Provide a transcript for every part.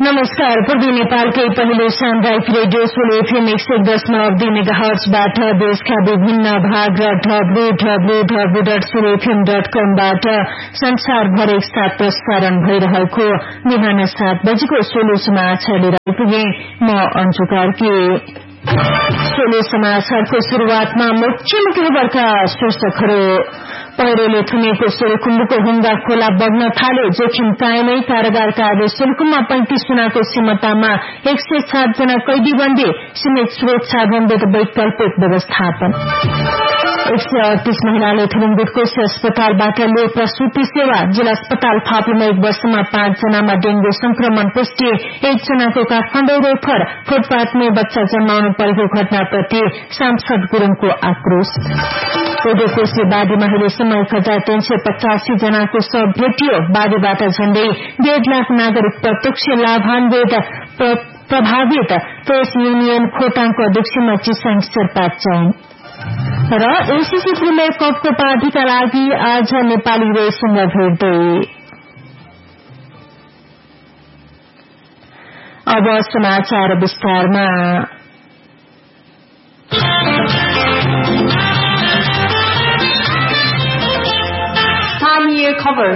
नमस्कार। पूर्वी नेपालकै पहिलो सामुदायिक रेडियो सोलो एफएम 101.2 मेगाहर्जबाट देशका विभिन्न भाग र www.solofm.com बाट संसारभर एकसाथ प्रसारण भइरहेको बिहान 7 बजेको सोलो समाचार लिएर आइपुगे। म अन्जु कार्की। सोलो समाचारको शुरूआतमा मुख्य खबरका शीर्षकहरू। पहिरोले थुनेको सोलुखुम्बुको हुङ्गा खोला बग्न थाल्यो, जोखिम कायमै। कारागारका आदेश। सोलुखुम्बुमा 35 जनाको क्षमतामा 107 जना कैदी बन्दी। सीमित स्रोत साधन वैकल्पिक व्यवस्थापन। 138 महिलाले थुलिङबुटकोशी अस्पतालबाट लियो प्रसूति सेवा। जिल्ला अस्पताल थपिमा 1 वर्षमा 5 जनामा डेंगू संक्रमण पुष्टि। 1 जनाको काठमाडौँ रेफर। फुटपाथमै बच्चा जन्माउनु परेको घटनाप्रति सांसद गुरुङको आक्रोश। कोशी बादी महिलेसम्म 1385 जनाको शव भेटियो। बादीबाट झण्डै 1.5 लाख नागरिक प्रत्यक्ष लाभान्वित। प्रभावित प्रेस युनियन खोटाङको अध्यक्षमा चिसाङ शेर्पा चयन। र एसीसी प्रिमियर कपको पार्टीका लागि आज नेपाली रेसँग भेट्दै। अब समाचार विस्तारमा। स्थानीय खबर।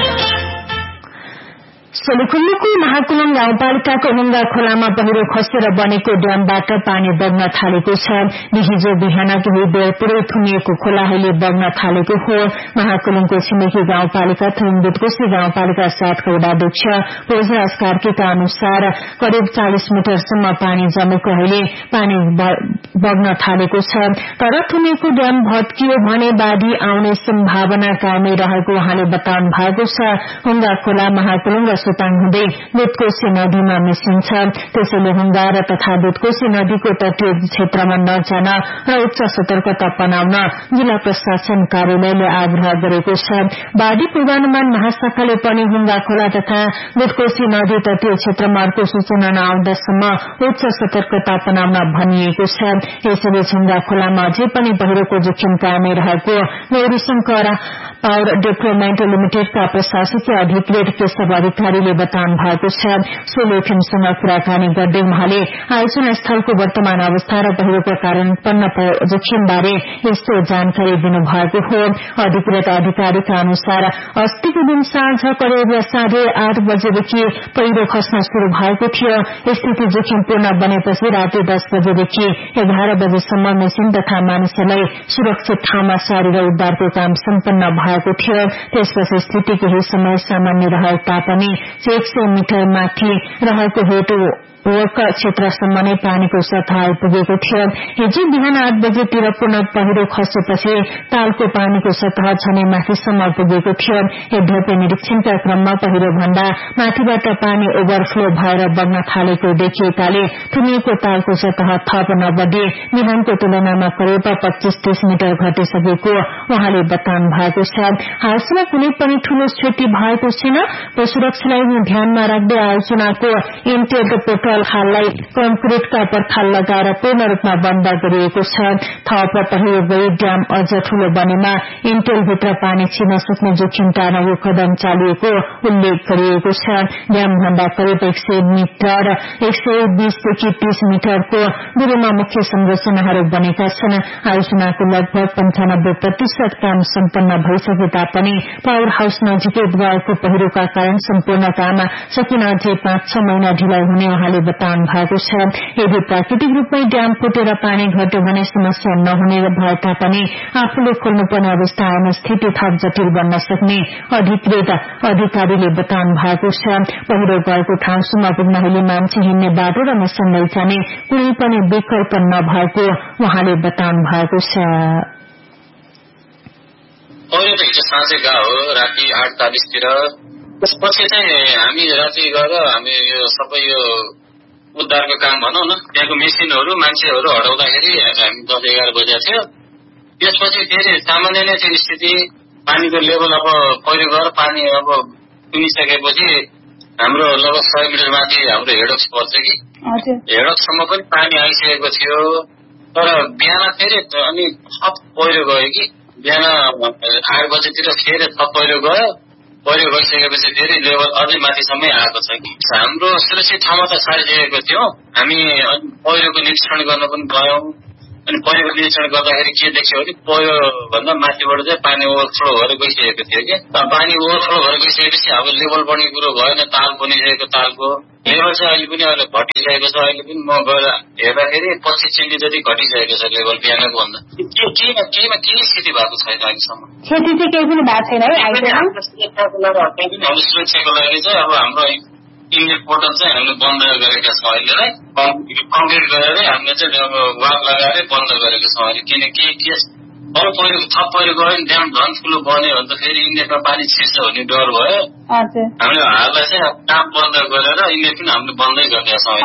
सोलुखुम्बुको महाकुलम गाउँपालिकाको हुङ्गा खोलामा पहिरो खसेर बनेको ड्यामबाट पानी बग्न थालेको छ। हिजो बिहान केही बेर पुरै थुनिएको खोला अहिले बग्न थालेको हो। महाकुलमको छिमेकी गाउँपालिका थुलिङबुटकोशी गाउँपालिका 7 का वडाध्यक्ष भोजराज कार्कीका अनुसार करिब 40 मिटरसम्म पानी जमेको अहिले पानी बग्न थालेको छ। तर थुनिएको ड्याम भत्कियो भने बाढ़ी आउने सम्भावना कायमै रहेको उहाँले बताउनु भएको छ। हुङ्गा खोला महाकुलम र सोताङ हुँदै दुधकोशी नदीमा मिसिन्छ। त्यसैले हुङ्गा र तथा दुधकोशी नदीको तटीय क्षेत्रमा नजान र उच्च सतर्कता अपनाउन जिल्ला प्रशासन कार्यालयले आग्रह गरेको छ। बाढ़ी पूर्वानुमान महाशाखाले पनि हुङ्गा खोला तथा दुधकोशी नदी तटीय क्षेत्रमा अर्को सूचना नआउँदासम्म उच्च सतर्कता अपनाउन भनिएको छ। यसैबीच हुङ्गा खोलामा अझै पनि पहिरोको जोखिम कायमै रहेको गौरीशंकर पावर डेभलपमेन्ट लिमिटेडका प्रशासकीय अधिकृत केशव अधिकारीले बताउनु भएको छ। सोलो एफएमसँग कुराकानी गर्दै उहाँले आयोजना स्थलको वर्तमान अवस्था र पहिरोको कारण उत्पन्न जोखिम बारे यस्तो जानकारी दिनुभएको हो। अधिकृत अधिकारीका अनुसार अस्तिको दिन साँझ करिब 8:30 बजेदेखि पहिरो खस्न शुरू भएको थियो। स्थिति जोखिमपूर्ण बनेपछि राति 10 बजेदेखि 11 बजेसम्म मेसिन तथा मानिसहरूलाई सुरक्षित ठाउँमा सारेर उद्धारको काम सम्पन्न भएको थियो। त्यसपछि स्थिति केही समय सामान्य रहे तापनि 100 मिटर माथि रहेको हेतु वर्क क्षेत्रसम्म नै पानीको सतह आइपुगेको थियो। हिजो बिहान 8 बजेतिर पुनः पहिरो खसेपछि तालको पानीको सतह झनै माथिसम्म पुगेको थियो। यद्यपि निरीक्षणका क्रममा पहिरो भन्दा माथिबाट पानी ओभरफ्लो भएर बग्न थालेको देखिएकाले थुनिएको तालको सतह थप नबढी बिहानको तुलनामा करिब 25-30 मिटर घटिसकेको उहाँले बताउनु भएको छ। हालसम्म कुनै पनि ठूलो क्षति भएको छैन। सुरक्षालाई ध्यानमा राख्दै आयोजनाको इन्टेल्ड पोर्टल हाललाई कंक्रिटका पर्खाल लगाएर पूर्ण रूपमा बन्द गरिएको छ। थप पहिरो गई ड्याम अझ ठूलो बनेमा इन्टेलभित्र पानी छिर्न सक्ने जोखिम टार्न यो कदम चालिएको उल्लेख गरिएको छ। ड्याम भन्दा करिब 100 मिटर 120 देखि 30 मिटरको दूरीमा मुख्य संरचनाहरू बनेका छन्। आयोजनाको लगभग 95% काम सम्पन्न भइसके तापनि पावर हाउस नजिकै गएको पहिरोका कारण सम्पूर्ण काम सकिन अझै 5-6 महिना ढिलाइ हुने उहाँले बताउनु भएको छ। यदि प्राकृतिक रूपमै ड्याम फुटेर पानी घट्यो भने समस्या नहुने भए तापनि आफूले खोल्नुपर्ने अवस्था आउन स्थिति थप जटिल बन्न सक्ने अधिकृत अधिकारीले बताउनु भएको छ। पहिरो गएको ठाउँसम्म पुग्न अहिले मान्छे हिँड्ने बाटो र मसिन लैजाने कुनै पनि विकल्प नभएको उहाँले बताउनु भएको छ। पहिरो त हिजो साँझै गयो राति 8:40 तिर। त्यसपछि चाहिँ हामी राति गएर हामी यो सबै यो उद्धारको काम भनौँ न त्यहाँको मेसिनहरू मान्छेहरू हटाउँदाखेरि हामी 10-11 बजे थियो। त्यसपछि फेरि सामान्य नै थियो स्थिति। पानीको लेभल अब पहिरो गएर पानी अब पुगिसकेपछि हाम्रो लगभग 100 मिटर माथि हाम्रो हेडक्स पर्छ कि हेडक्ससम्म पनि पानी आइसकेको थियो। तर बिहान फेरि अनि थप पहिरो गयो कि बिहान 8 बजेतिर फेरि थप पहिरो गयो। पहिरो गइसकेपछि धेरै लेभल अझै माथिसम्मै आएको छ कि हाम्रो सुरक्षित ठाउँमा त छाडिसकेको थियो हामी पहिरोको निरीक्षण गर्न पनि गयौं अनि पहिरोको निरीक्षण गर्दाखेरि के देख्यो भने पहिरो भन्दा माथिबाट चाहिँ पानी ओभरफ्लो भएर गइसकेको थियो कि पानी ओभरफ्लो भएर गइसकेपछि अब लेभल बढ्ने कुरो भएन ताल बनिसकेको तालको लेभल चाहिँ अहिले पनि घटिसकेको छ अहिले पनि म गएर हेर्दाखेरि 25 सेन्टि जति घटिसकेको छ लेभल बिहानको भन्दा केहीमा केही स्थिति भएको छैन अहिलेसम्म क्षति चाहिँ केही पनि भएको छैन है हाम्रो सुरक्षाको लागि चाहिँ अब हाम्रो इमेल पोर्टल चाहिँ हामीले बन्द गरेका छौँ अहिलेलाई कम्प्लिट गरेर हामीले चाहिँ वाल लगाएर बन्द गरेका छौँ अहिले किनकि अरू पहिरो थप पहिरो गयो भने ड्याम झन् ठुलो बन्यो भने त फेरि इन्लेटमा पानी छिर्छ भन्ने डर भयो हामीले हाललाई चाहिँ काम बन्द गरेर इन्लेट पनि हामीले बन्दै गरेका छौँ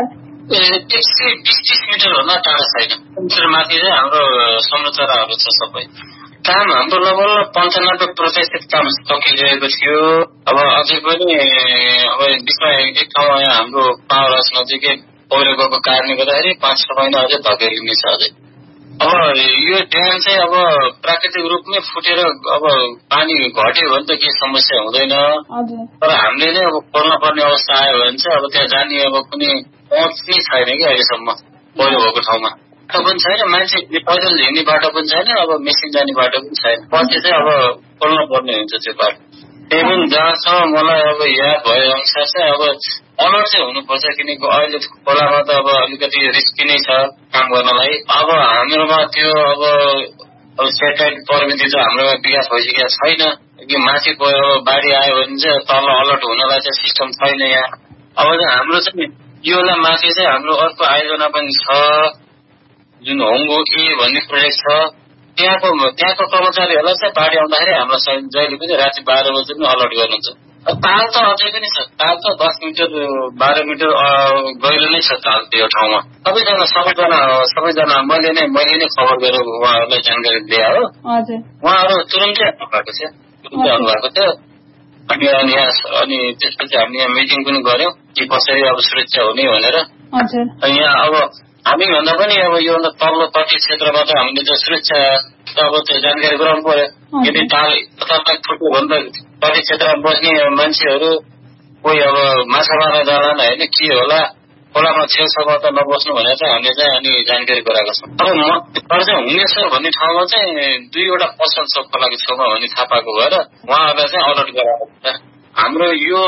120 मिटरभन्दा टाढा छैन मिटर माथि चाहिँ हाम्रो संरचनाहरू छ सबै काम हाम्रो लगभग 95% काम सकिरहेको थियो अब अझै पनि अब बिचमा एक ठाउँमा हाम्रो पावर हाउस नजिकै पहिरो गएको कारणले गर्दाखेरि 5-6 महिना अझै धकेलिने छ अझै अब यो ड्याम चाहिँ अब प्राकृतिक रूपमै फुटेर अब पानी घट्यो भने त केही समस्या हुँदैन तर हामीले नै अब खोल्न पर्ने अवस्था आयो भने चाहिँ अब त्यहाँ जाने अब कुनै पहुँच नै छैन कि अहिलेसम्म पहिरो भएको ठाउँमा पनि छैन मान्छे पैदल हिँड्ने बाटो पनि छैन अब मेसिन जाने बाटो पनि छैन पछि चाहिँ अब खोल्न पर्ने हुन्छ त्यो बाटो त्यही पनि जहाँसम्म मलाई अब याद भए अनुसार चाहिँ अब अलर्ट चाहिँ हुनुपर्छ किनकि अहिले खोलामा त अब अलिकति रिस्की नै छ काम गर्नलाई अब हाम्रोमा त्यो अब सेटेलाइट प्रविधि त हाम्रोमा विकास भइसकेको छैन कि माथि बाढी आयो भने चाहिँ तल अलर्ट हुनलाई चाहिँ सिस्टम छैन यहाँ अब चाहिँ हाम्रो चाहिँ योलाई माथि चाहिँ हाम्रो अर्को आयोजना पनि छ जुन होङ्गो ए भन्ने प्रोजेक्ट छ त्यहाँको कर्मचारीहरूलाई चाहिँ बाढी आउँदाखेरि हामीलाई जहिले पनि राति 12 बजे पनि अलर्ट गर्नुहुन्छ ताल त अझै पनि छ ताल त 10 मिटर 12 मिटर गहिरो नै छ ताल त्यो ठाउँमा सबैजना मैले नै खबर गरेर उहाँहरूलाई जानकारी दिए हो उहाँहरू तुरुन्तै आउनुभएको थियो अनि त्यसपछि हामीले यहाँ मिटिङ पनि गर्यौं कि कसरी अब सुरक्षा हुने भनेर यहाँ अब हामी भन्दा पनि अब योभन्दा तल्लो तटीय क्षेत्रमा त हामीले त सुरक्षा अब त्यो जानकारी गराउनु पर्यो यदि ताल फुट्यो भने त तटीय क्षेत्रमा बस्ने मान्छेहरू कोही अब माछा मार्न जालान् होइन के होला खोलामा छेउछाउमा त नबस्नु भनेर चाहिँ हामीले चाहिँ अनि जानकारी गराएको छौँ अब चाहिँ हुनेश्वर भन्ने ठाउँमा चाहिँ 2वटा पसल छ खोलाको छेउमा भन्ने थाहा पाएको भएर उहाँहरूलाई चाहिँ अलर्ट गराएको हुन्छ हाम्रो यो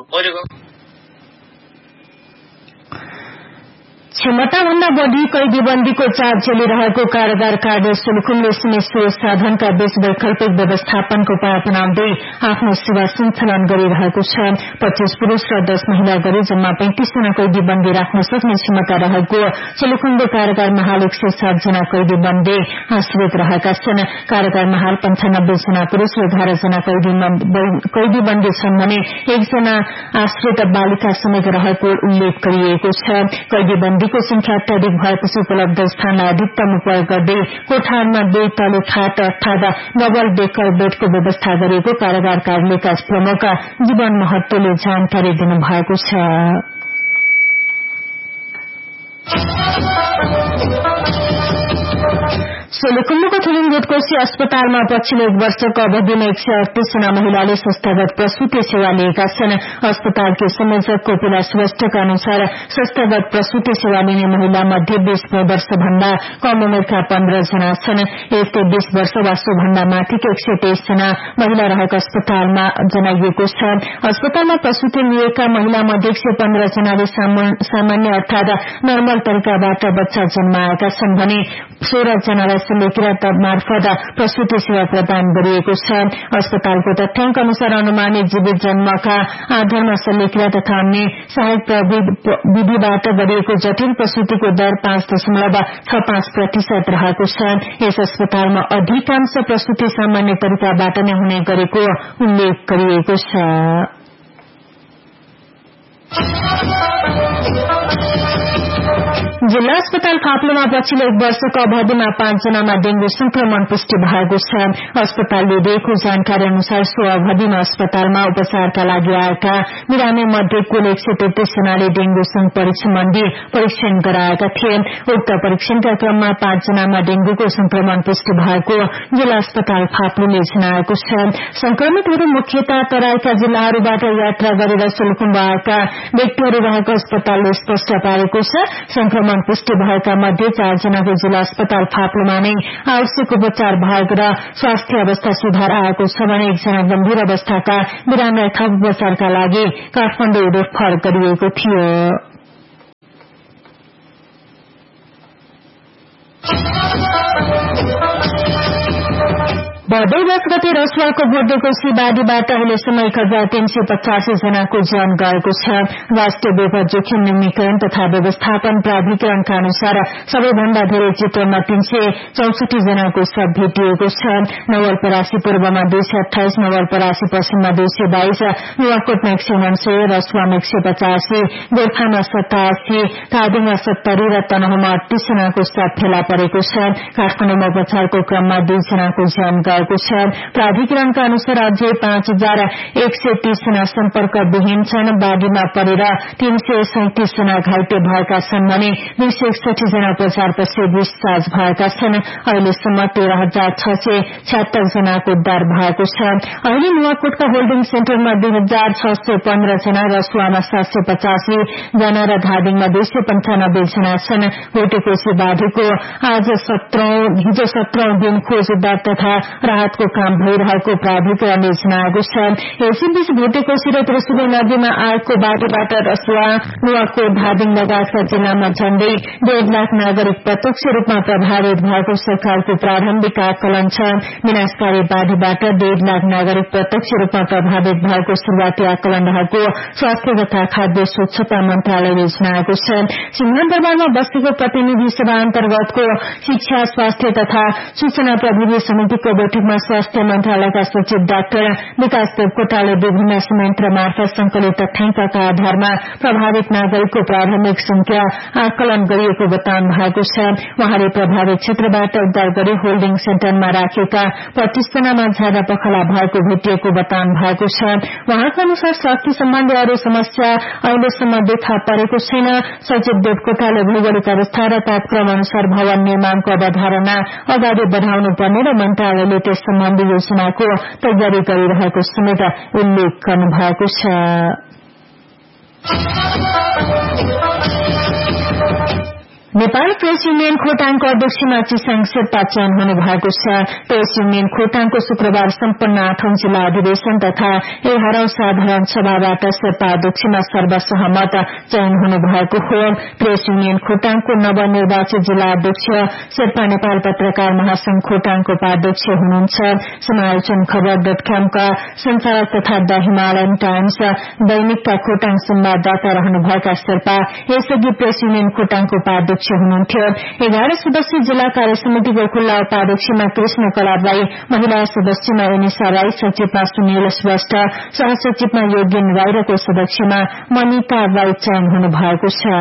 क्षमताभन्दा बढी कैदीबन्दीको चाप चलिरहेको कारागार कार्य सोलुखुम्बु सुनिश्चित साधनका बीच वैकल्पिक व्यवस्थापनको उपाय अपनाउँदै आफ्नो सेवा सञ्चालन गरिरहेको छ 25 पुरूष र 10 महिला गरी जम्मा 35 जना कैदीबन्दी राख्न सक्ने क्षमता रहेको सोलुखुम्बु कारागारमा हाल 107 जना कैदीबन्दी आश्रित रहेका छन् कारागारमा हाल 95 जना पुरूष र 11 जना कैदीबन्दी छन् भने 1 जना आश्रित बालिका समेत रहेको उल्लेख गरिएको छ कैदीबन्दी को संख्या अत्याधिक भएपछि उपलब्ध स्थानलाई अधिकतम उपयोग गर्दै कोठारमा 2 तले खाट अर्थात डबल डेकर बेडको व्यवस्था गरिएको कारागार कार्यालयका प्रमुख जीवन महतोले जानकारी दिनुभएको छ सोलुखुम्बुको थुलिङगुटकोशी अस्पतालमा पछिल्लो 1 वर्षको अवधिमा 138 जना महिलाले संस्थागत प्रसूति सेवा लिएका छन् अस्पतालकी संयोजक कोपिला श्रेष्ठका अनुसार संस्थागत प्रसूति सेवा लिने महिला मध्ये 20 वर्षभन्दा कम उमेरका 15 जना छन् यस्तै 20 वर्ष वा सोभन्दा माथिका 123 जना महिला रहेको अस्पतालमा जनाइएको छ अस्पतालमा प्रसूति लिएका महिला मध्ये 115 जनाले सामान्य अर्थात नर्मल तरिकाबाट बच्चा जन्माएका छन् भने 16 जनालाई शल्यक्रिया मार्फत प्रसूति सेवा प्रदान गरिएको छ अस्पतालको तथ्याङ्क अनुसार अनुमानित जीवित जन्मका आधारमा शल्यक्रिया तथा अन्य सहायक विधिबाट गरिएको जटिल प्रसूतिको दर 5.65% रहेको छ यस अस्पतालमा अधिकांश प्रसूति सामान्य तरिकाबाट नै हुने गरेको उल्लेख गरिएको छ जिल्ला अस्पताल फाप्लोमा पछिल्लो 1 वर्षको अवधिमा 5 जनामा डेंगू संक्रमण पुष्टि भएको छ। अस्पतालले दिएको जानकारी अनुसार सो अवधिमा अस्पतालमा उपचारका लागि आएका बिरामी मध्ये कुल 133 जनाले डेंगू सम्बन्धी परीक्षण गराएका थिए। उक्त परीक्षणका क्रममा 5 जनामा डेंगूको संक्रमण पुष्टि भएको जिल्ला अस्पताल फाप्लोले जनाएको छ। संक्रमितहरू मुख्यतः तराईका जिल्लाहरूबाट यात्रा गरेर सोलुखुम्बु आएका व्यक्तिहरू रहेको अस्पतालले स्पष्ट पारेको छ। संक्रमण पुष्टि भएका मध्ये 4 जनाको जिल्ला अस्पताल फाप्लोमा नै आवश्यक उपचार भएको र स्वास्थ्य अवस्था सुधार आएको छ भने 1 जना गम्भीर अवस्थाका बिरामीलाई थप उपचारका लागि काठमाडौँ रेफर गरिएको थियो। भदै 10 गते रसुवाको भोटेकोशी बाढीबाट अहिलेसम्म 1385 जनाको ज्यान गएको छ। राष्ट्रिय विपद जोखिम न्यूनीकरण तथा व्यवस्थापन प्राधिकरणका अनुसार सबैभन्दा धेरै चितवनमा 364 जनाको शव भेटिएको छ। नवलपरासी पूर्वमा 228, नवलपरासी पश्चिममा 222, नुवाकोटमा 149, रसुवामा 185, गोर्खामा 87, धादिङमा 70 र तनहुँमा 38 जनाको शव फेला परेको छ। काठमाडौँमा उपचारको क्रममा 2 जनाको ज्यान गएको छ। प्राधिकरणका अनुसार अझै 5130 जना सम्पर्कविहीन छन्। बाढीमा परेर 337 जना घाइते भएका छन् भने 261 जना उपचारपछि डिस्चार्ज भएका छन्। अहिलेसम्म 13676 जनाको उद्धार भएको छ। अहिले नुवाकोटका होल्डिङ सेन्टरमा 2615 जना, रसुवामा 785 जना र धादिङमा 295 जना छन्। भोटेकोशी बाढीको हिजो 17औं दिन खोज उद्धार तथा राहतको काम भइरहेको प्राधिकरणले जनाएको छ। यसैबीच भोटेकोशी र त्रिशुली नदीमा आएको बाढीबाट रसुवा, नुवाकोट, धादिङ लगायतका जिल्लामा झण्डै 1.5 लाख नागरिक प्रत्यक्ष रूपमा प्रभावित भएको सरकारको प्रारम्भिक आकलन छ। विनाशकारी बाढीबाट 1.5 लाख नागरिक प्रत्यक्ष रूपमा प्रभावित भएको शुरूआती आकलन रहेको स्वास्थ्य तथा खाद्य स्वच्छता मन्त्रालयले जनाएको छ। सिंहदरबारमा बसेको प्रतिनिधि सभा अन्तर्गतको शिक्षा, स्वास्थ्य तथा सूचना प्रविधि समितिको बैठकमा स्वास्थ्य मन्त्रालयका सचिव डाक्टर विकास देवकोटाले विभिन्न संयन्त्र मार्फत संकलित तथ्याङ्कका आधारमा प्रभावित नागरिकको प्रारम्भिक संख्या आकलन गरिएको बताउनु भएको छ। उहाँले प्रभावित क्षेत्रबाट उद्धार गरी होल्डिङ सेन्टरमा राखेका 25 जनामा ज्यादा पखला भएको भेटिएको बताउनु भएको छ। उहाँका अनुसार स्वास्थ्य सम्बन्धी अरू समस्या अहिलेसम्म देखा परेको छैन। सचिव देवकोटाले भौगोलिक अवस्था र तापक्रम अनुसार भवन निर्माणको अवधारणा अगाडि बढ़ाउनु पर्ने र मन्त्रालयले त्यस सम्बन्धी योजनाको तयारी गरिरहेको समेत उल्लेख गर्नुभएको छ। नेपाल प्रेस युनियन खोटाङको अध्यक्ष चिसाङ शेर्पा चयन हुनु भएको छ। प्रेस युनियन खोटाङको शुक्रबार सम्पन्न 8औं जिल्ला अधिवेशन तथा 11औं साधारण सभाबाट शेर्पा अध्यक्षमा सर्वसहमत चयन हुनु भएको हो। प्रेस युनियन खोटाङको नवनिर्वाचित जिल्ला अध्यक्ष शेर्पा नेपाल पत्रकार महासंघ खोटाङको उपाध्यक्ष हुनुहुन्छ। समालोचन खबर.com का संचालक तथा द हिमालयन टाइम्स दैनिकका खोटाङ संवाददाता रहनुभएका शेर्पा यसअघि प्रेस युनियन खोटाङको उपाध्यक्ष हुनुहुन्थ्यो। 11 सदस्यीय जिल्ला कार्य समितिको खुल्ला उपाध्यक्षमा कृष्ण कलाप राई, महिला सदस्यमा एनिसा राई, सचिवमा सुनिल श्रेष्ठ, सहसचिवमा योगेन राई र कोषाध्यक्षमा मनिता राई चयन हुनु भएको छ।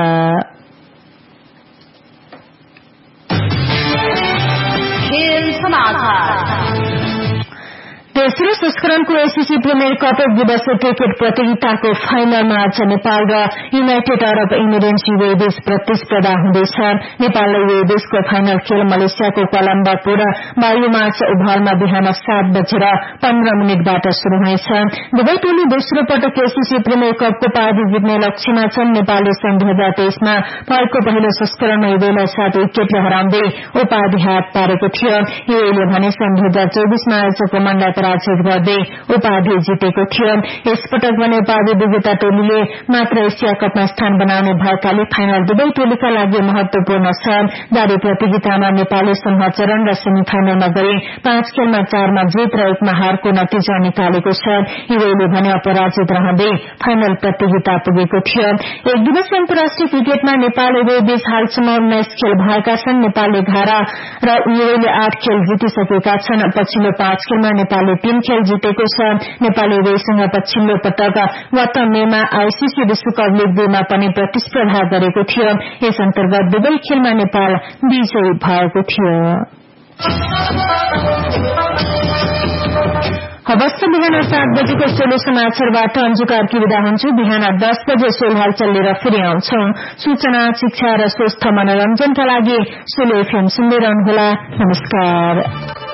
तेस्रो संस्करणको एसीसी प्रिमियर कप दिवसीय क्रिकेट प्रतियोगिताको फाइनलमा आज नेपाल र युनाइटेड अरब इमिरेट्स यूएई प्रतिस्पर्धा हुँदैछ। नेपाल र यूएईको फाइनल खेल मलेसियाको कोलम्बोपुर वायुमार्च ओभलमा बिहान 7:15 शुरू हुनेछ। दुवै टोली दोस्रो पटक एसीसी प्रिमियर कपको उपाधि जित्ने लक्ष्यमा छन्। नेपालले सन् 2023 मा भएको पहिलो संस्करणमा यूएईलाई 7 विकेटले हराउँदै उपाधि हात पारेको थियो। यूएईले भने सन् 2024 मा आयोजकको मण्डल पराजित गर्दै उपाधि जितेको थियो। यसपटक भने उपाधि विजेता टोलीले मात्र एसिया कपमा स्थान बनाउने भएकाले फाइनल दुवै टोलीका लागि महत्वपूर्ण छ। जारी प्रतियोगितामा नेपालले समूह चरण र सेमी फाइनलमा गरी 5 खेलमा 4 मा जित र 1 मा हारको नतिजा निकालेको छ। यूएईले भने अपराजित रहँदै फाइनल प्रतियोगिता पुगेको थियो। एक दिवसीय अन्तर्राष्ट्रिय क्रिकेटमा नेपाल यूएई बीच हालसम्म 19 खेल भएका छन्। नेपालले 11 र यूएईले 8 खेल जितिसकेका छन्। पछिल्लो 5 खेलमा नेपालले 3 खेल जितेको छ। नेपाली रेसँग पछिल्लो पटक गत मेमा आईसीसी विश्वकप लीग 2 मा पनि प्रतिस्पर्धा गरेको थियो। यस अन्तर्गत दुवै खेलमा नेपाल विजयी भएको थियो। हवस् बिहान 7 बजेको सोलो समाचारबाट अन्जु कार्की विदा हुन्छु। बिहान 10 बजे सोल हलचल लिएर फेरि आउँछौ। सूचना, शिक्षा र स्वस्थ मनोरञ्जनका लागि सोलो एफएम सुन्दै रहनुहोला। नमस्कार।